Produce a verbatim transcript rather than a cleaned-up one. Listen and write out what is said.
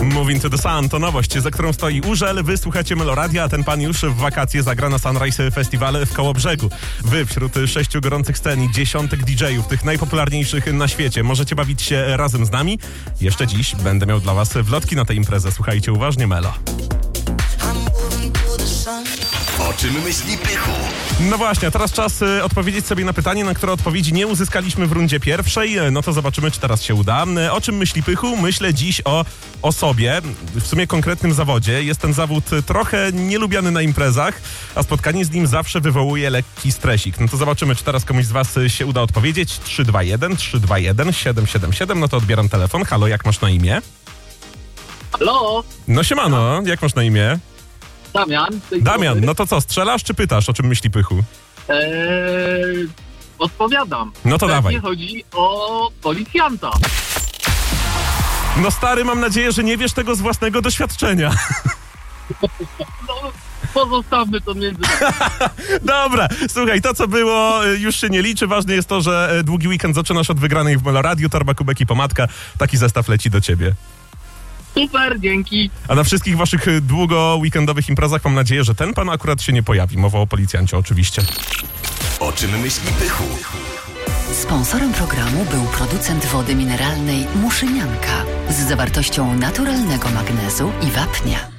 Moving to the Sun to nowość, za którą stoi Urzel. Wy słuchacie Meloradia, a ten pan już w wakacje zagra na Sunrise Festival w Kołobrzegu. Wy wśród sześciu gorących scen i dziesiątek didżejów, tych najpopularniejszych na świecie, możecie bawić się razem z nami. Jeszcze dziś będę miał dla was wlotki na tę imprezę. Słuchajcie uważnie, Melo. O czym myśli Pychu? No właśnie, a teraz czas y, odpowiedzieć sobie na pytanie, na które odpowiedzi nie uzyskaliśmy w rundzie pierwszej. No to zobaczymy, czy teraz się uda. Y, O czym myśli Pychu? Myślę dziś o osobie, w sumie konkretnym zawodzie. Jest ten zawód y, trochę nielubiany na imprezach, a spotkanie z nim zawsze wywołuje lekki stresik. No to zobaczymy, czy teraz komuś z was y, się uda odpowiedzieć. trzy dwa jeden, trzy dwa jeden, siedem siedem siedem. No to odbieram telefon. Halo, jak masz na imię? Halo, No siemano, jak masz na imię? Damian. Damian, no to co, strzelasz czy pytasz, o czym myśli Pychu? Eee, odpowiadam. No to Pewnie dawaj. chodzi o policjanta. No stary, mam nadzieję, że nie wiesz tego z własnego doświadczenia. No, pozostawmy to między... Dobra, słuchaj, to co było y, już się nie liczy. Ważne jest to, że y, długi weekend zaczynasz od wygranej w Meloradiu. Torba, kubek i pomadka. Taki zestaw leci do ciebie. Super, dzięki. A na wszystkich waszych y, długo weekendowych imprezach mam nadzieję, że ten pan akurat się nie pojawi. Mowa o policjancie oczywiście. O czym myśli Pychu? Sponsorem programu był producent wody mineralnej Muszynianka z zawartością naturalnego magnezu i wapnia.